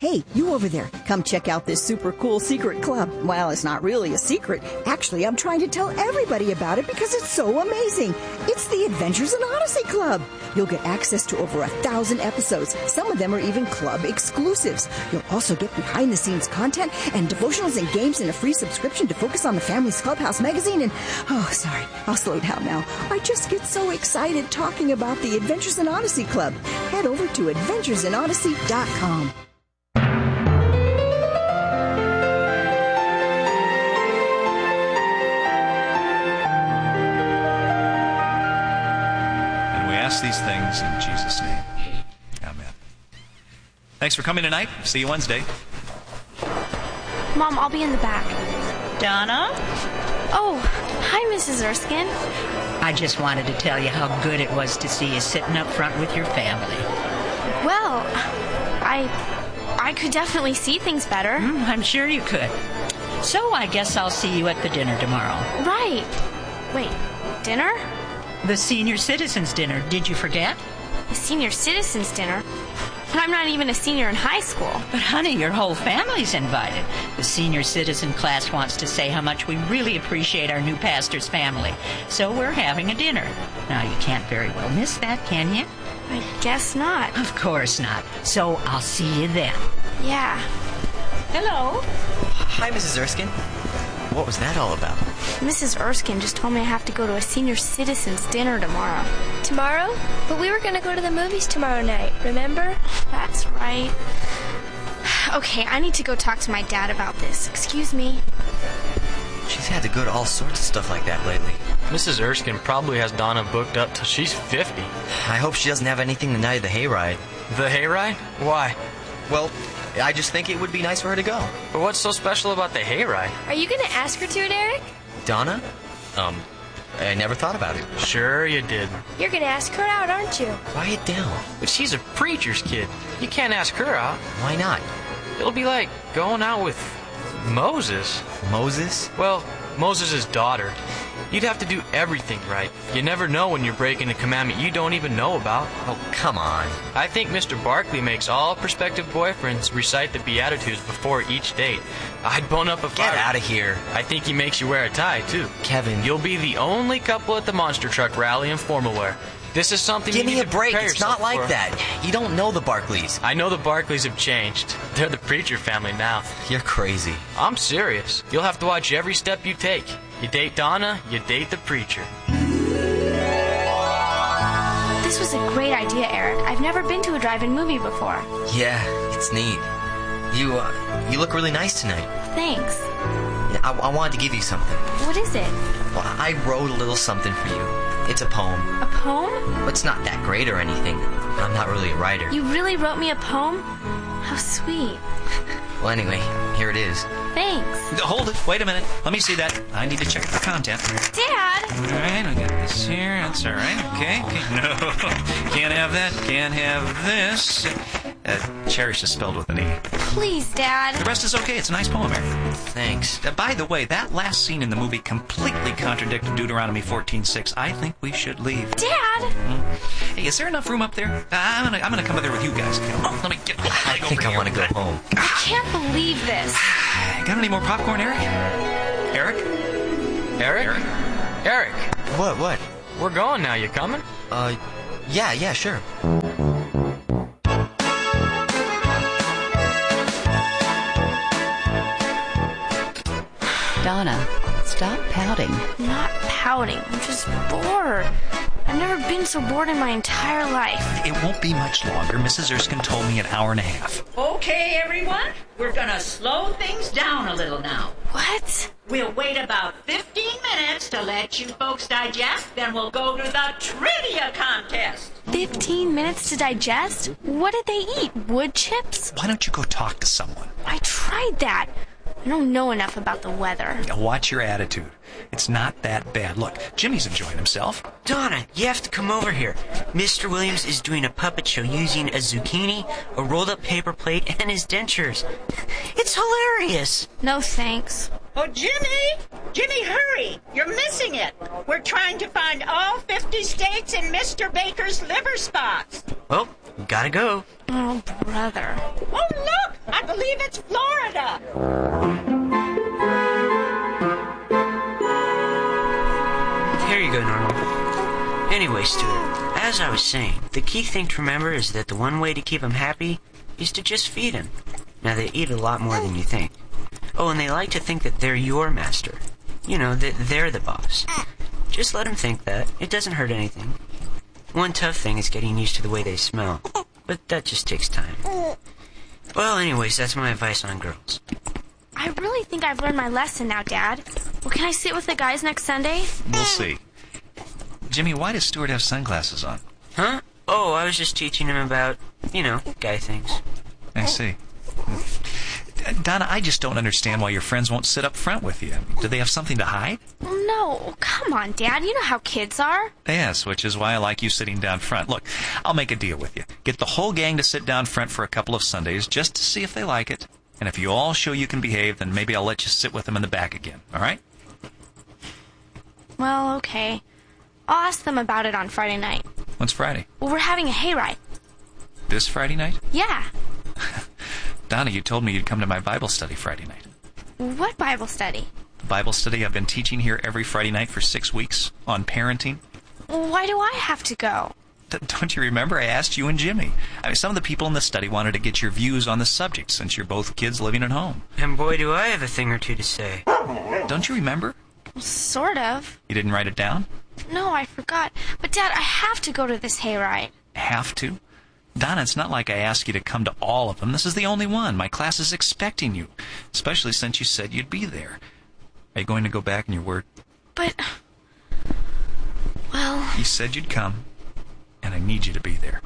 Hey, you over there, come check out this super cool secret club. Well, it's not really a secret. Actually, I'm trying to tell everybody about it because it's so amazing. It's the Adventures in Odyssey Club. You'll get access to over 1,000 episodes. Some of them are even club exclusives. You'll also get behind-the-scenes content and devotionals and games in a free subscription to Focus on the Family's Clubhouse magazine. And, sorry, I'll slow down now. I just get so excited talking about the Adventures in Odyssey Club. Head over to adventuresinodyssey.com. These things in Jesus' name. Amen. Thanks for coming tonight. See you Wednesday. Mom, I'll be in the back. Donna? Oh, hi, Mrs. Erskine. I just wanted to tell you how good it was to see you sitting up front with your family. Well, I could definitely see things better. I'm sure you could. So I guess I'll see you at the dinner tomorrow. Right. Wait, dinner? The senior citizens dinner. Did you forget? The senior citizens dinner? I'm not even a senior in high school. But honey, your whole family's invited. The senior citizen class wants to say how much we really appreciate our new pastor's family. So we're having a dinner. Now, you can't very well miss that, can you? I guess not. Of course not. So I'll see you then. Yeah. Hello. Hi, Mrs. Erskine. What was that all about? Mrs. Erskine just told me I have to go to a senior citizens dinner tomorrow. Tomorrow? But we were going to go to the movies tomorrow night, remember? That's right. Okay, I need to go talk to my dad about this. Excuse me. She's had to go to all sorts of stuff like that lately. Mrs. Erskine probably has Donna booked up till she's 50. I hope she doesn't have anything the night of the hayride. The hayride? Why? Well, I just think it would be nice for her to go. But what's so special about the hayride? Are you going to ask her to it, Eric? Donna? I never thought about it. Sure you did. You're going to ask her out, aren't you? Quiet down. But she's a preacher's kid. You can't ask her out. Why not? It'll be like going out with Moses. Moses? Well, Moses' daughter. You'd have to do everything right. You never know when you're breaking a commandment you don't even know about. Oh, come on. I think Mr. Barkley makes all prospective boyfriends recite the Beatitudes before each date. I'd bone up if Get out of here. I think he makes you wear a tie, too. Kevin. You'll be the only couple at the monster truck rally in formal wear. This is something Give you me need a to break. prepare It's not yourself like for. that. You don't know the Barkleys. I know the Barkleys have changed. They're the preacher family now. You're crazy. I'm serious. You'll have to watch every step you take. You date Donna, you date the preacher. This was a great idea, Eric. I've never been to a drive-in movie before. Yeah, it's neat. You look really nice tonight. Thanks. Yeah, I wanted to give you something. What is it? Well, I wrote a little something for you. It's a poem. A poem? It's not that great or anything. I'm not really a writer. You really wrote me a poem? How sweet. Well, anyway, here it is. Thanks. Hold it. Wait a minute. Let me see that. I need to check the content. Dad! All right, I got this here. That's all right. Okay. No, can't have that. Can't have this. Cherish is spelled with an E. Please, Dad. The rest is okay. It's a nice poem, Eric. Thanks. By the way, that last scene in the movie completely contradicted Deuteronomy 14:6. I think we should leave. Dad! Hey, is there enough room up there? I'm gonna come up there with you guys. Oh, let me get. I think I want to go home. I can't believe this. Got any more popcorn, Eric? Eric? Eric? Eric! What? We're going now. You coming? Yeah, sure. Donna, stop pouting. I'm not pouting. I'm just bored. I've never been so bored in my entire life. It won't be much longer. Mrs. Erskine told me an hour and a half. Okay, everyone. We're going to slow things down a little now. What? We'll wait about 15 minutes to let you folks digest, then we'll go to the trivia contest. 15 minutes to digest? What did they eat? Wood chips? Why don't you go talk to someone? I tried that. I don't know enough about the weather. Watch your attitude. It's not that bad. Look, Jimmy's enjoying himself. Donna, you have to come over here. Mr. Williams is doing a puppet show using a zucchini, a rolled-up paper plate, and his dentures. It's hilarious. No thanks. Oh, Jimmy, hurry. You're missing it. We're trying to find all 50 states in Mr. Baker's liver spots. Well, gotta go. Oh, brother. Oh, look. I believe it's Florida. Here you go, Norma. Anyway, Stuart, as I was saying, the key thing to remember is that the one way to keep them happy is to just feed them. Now, they eat a lot more than you think. Oh, and they like to think that they're your master. You know, that they're the boss. Just let them think that. It doesn't hurt anything. One tough thing is getting used to the way they smell. But that just takes time. Well, anyways, that's my advice on girls. I really think I've learned my lesson now, Dad. Well, can I sit with the guys next Sunday? We'll see. Jimmy, why does Stuart have sunglasses on? Huh? Oh, I was just teaching him about, guy things. I see. Donna, I just don't understand why your friends won't sit up front with you. Do they have something to hide? No, come on, Dad. You know how kids are. Yes, which is why I like you sitting down front. Look, I'll make a deal with you. Get the whole gang to sit down front for a couple of Sundays just to see if they like it. And if you all show you can behave, then maybe I'll let you sit with them in the back again, all right? Well, okay. I'll ask them about it on Friday night. When's Friday? Well, we're having a hayride. This Friday night? Yeah. Donna, you told me you'd come to my Bible study Friday night. What Bible study? The Bible study I've been teaching here every Friday night for 6 weeks on parenting. Why do I have to go? Don't you remember? I asked you and Jimmy. I mean, some of the people in the study wanted to get your views on the subject since you're both kids living at home. And boy, do I have a thing or two to say. Don't you remember? Sort of. You didn't write it down? No, I forgot. But, Dad, I have to go to this hayride. Have to? Donna, it's not like I asked you to come to all of them. This is the only one. My class is expecting you, especially since you said you'd be there. Are you going to go back on your word? But, well... You said you'd come, and I need you to be there.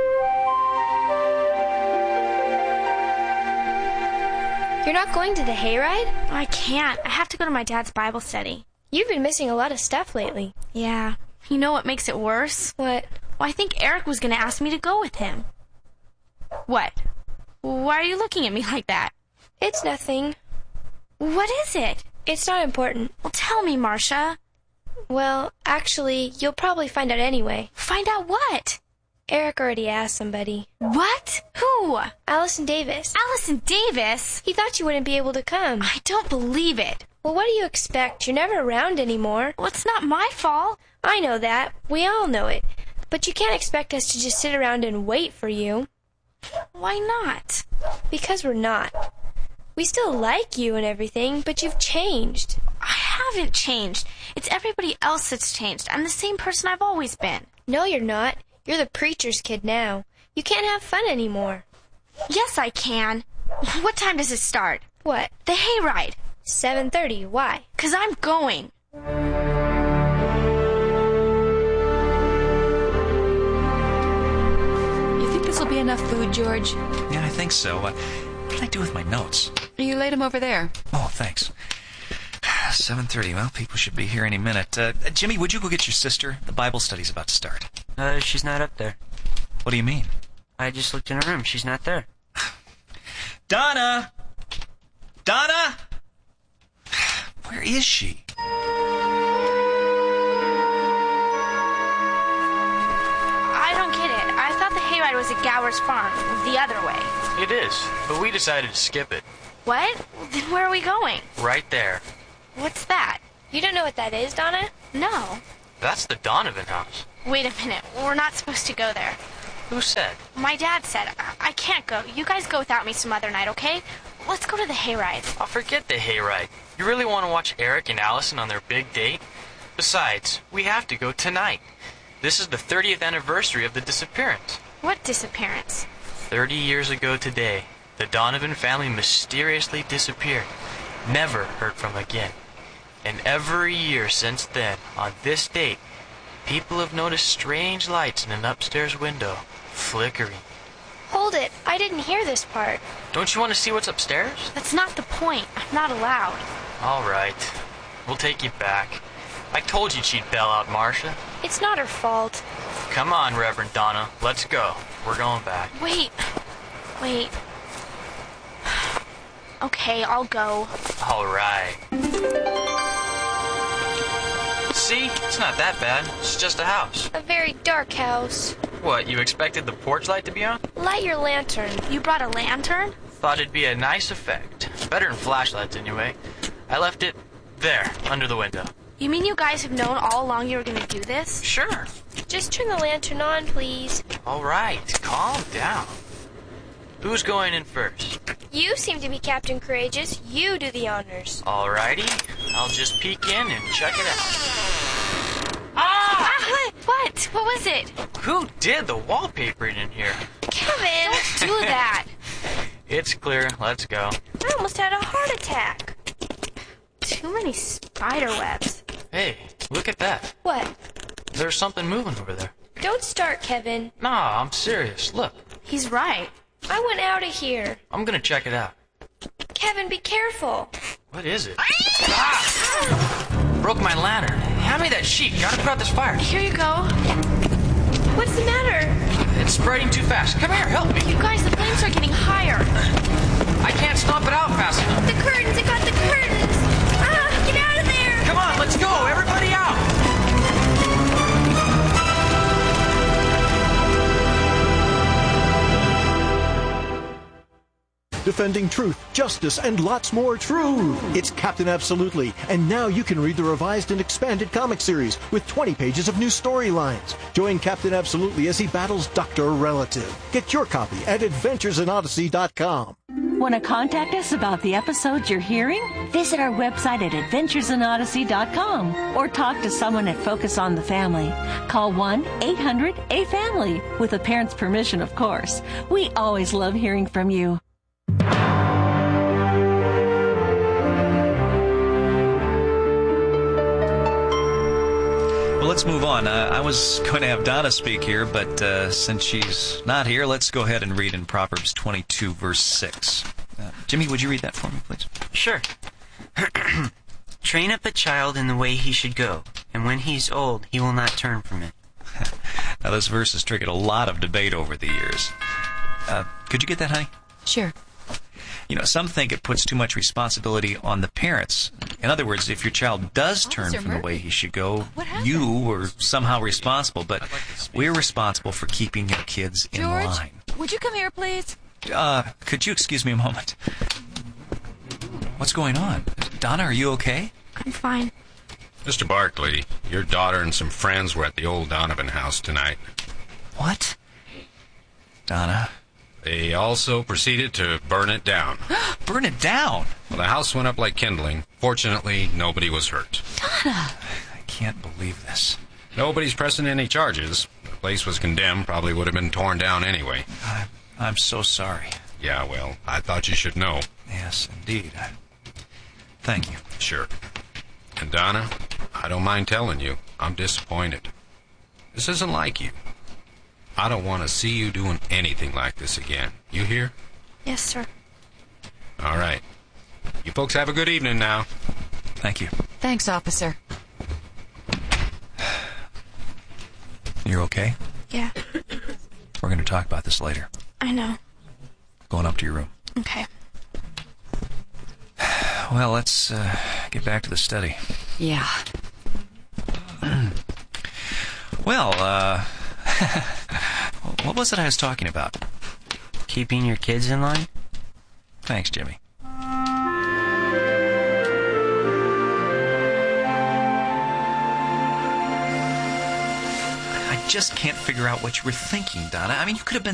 You're not going to the hayride? I can't. I have to go to my dad's Bible study. You've been missing a lot of stuff lately. Yeah. You know what makes it worse? What? Well, I think Eric was going to ask me to go with him. What? Why are you looking at me like that? It's nothing. What is it? It's not important. Well, tell me, Marcia. Well, actually, you'll probably find out anyway. Find out what? Eric already asked somebody. What? Who? Allison Davis. Allison Davis? He thought you wouldn't be able to come. I don't believe it. Well, what do you expect? You're never around anymore. Well, it's not my fault. I know that. We all know it. But you can't expect us to just sit around and wait for you. Why not? Because we're not. We still like you and everything, but you've changed. I haven't changed. It's everybody else that's changed. I'm the same person I've always been. No, you're not. You're the preacher's kid now. You can't have fun anymore. Yes, I can. What time does it start? What? The hayride. 7:30. Why? 'Cause I'm going. You think this will be enough food, George? Yeah, I think so. What did I do with my notes? You laid them over there. Oh, thanks. 7:30. Well, people should be here any minute. Jimmy, would you go get your sister? The Bible study's about to start. She's not up there. What do you mean? I just looked in her room. She's not there. Donna! Donna! Where is she? I don't get it. I thought the hayride was at Gower's farm, the other way. It is, but we decided to skip it. What? Then where are we going? Right there. What's that? You don't know what that is, Donna? No. That's the Donovan house. Wait a minute. We're not supposed to go there. Who said? My dad said. I can't go. You guys go without me some other night, okay? Let's go to the hayride. I'll forget the hayride. You really want to watch Eric and Allison on their big date? Besides, we have to go tonight. This is the 30th anniversary of the disappearance. What disappearance? 30 years ago today, the Donovan family mysteriously disappeared. Never heard from again. And every year since then, on this date, people have noticed strange lights in an upstairs window, flickering. Hold it. I didn't hear this part. Don't you want to see what's upstairs? That's not the point. I'm not allowed. All right. We'll take you back. I told you she'd bail out Marcia. It's not her fault. Come on, Reverend Donna. Let's go. We're going back. Wait. Okay, I'll go. All right. See? It's not that bad. It's just a house. A very dark house. What, you expected the porch light to be on? Light your lantern. You brought a lantern? thought it'd be a nice effect. Better than flashlights, anyway. I left it there, under the window. You mean you guys have known all along you were going to do this? Sure. Just turn the lantern on, please. All right, calm down. Who's going in first? You seem to be Captain Courageous. You do the honors. All righty. I'll just peek in and check it out. What? What was it? Who did the wallpapering in here? Kevin! Do that. It's clear. Let's go. I almost had a heart attack. Too many spider webs. Hey, look at that. What? There's something moving over there. Don't start, Kevin. Nah, I'm serious. Look, He's right. I want out of here. I'm gonna check it out. Kevin, be careful. What is it? Broke my lantern. Hand me that sheet. Gotta put out this fire. Here you go. What's the matter? It's spreading too fast. Come here, help me. You guys, the flames are getting higher. I can't stomp it out fast enough. The curtains! It got the curtains! Get out of there! Come on, let's go. Everybody out. Defending truth, justice, and lots more truth. It's Captain Absolutely, and now you can read the revised and expanded comic series with 20 pages of new storylines. Join Captain Absolutely as he battles Dr. Relative. Get your copy at adventuresinodyssey.com. Want to contact us about the episodes you're hearing? Visit our website at adventuresinodyssey.com or talk to someone at Focus on the Family. Call 1-800-A-FAMILY with a parent's permission, of course. We always love hearing from you. Well, let's move on. I was going to have Donna speak here, but since she's not here, let's go ahead and read in Proverbs 22, verse 6. Jimmy, would you read that for me, please? Sure. Train up a child in the way he should go, and when he's old, he will not turn from it. Now, this verse has triggered a lot of debate over the years. Could you get that, honey? Sure. You know, some think it puts too much responsibility on the parents. In other words, if your child does turn from the way he should go, you are somehow responsible, but we're responsible for keeping your kids in line. Would you come here, please? Could you excuse me a moment? What's going on? Donna, are you okay? I'm fine. Mr. Barkley, your daughter and some friends were at the old Donovan house tonight. What? Donna? They also proceeded to burn it down. Burn it down? Well, the house went up like kindling. Fortunately, nobody was hurt. Donna! I can't believe this. Nobody's pressing any charges. The place was condemned, probably would have been torn down anyway. I'm so sorry. Yeah, well, I thought you should know. Yes, indeed. Thank you. Sure. And Donna, I don't mind telling you, I'm disappointed. This isn't like you. I don't want to see you doing anything like this again. You hear? Yes, sir. All right. You folks have a good evening now. Thank you. Thanks, officer. You're okay? Yeah. We're going to talk about this later. I know. Going up to your room. Okay. Well, let's get back to the study. Yeah. Well, what was it I was talking about? Keeping your kids in line? Thanks, Jimmy. I just can't figure out what you were thinking, Donna. I mean, you could have been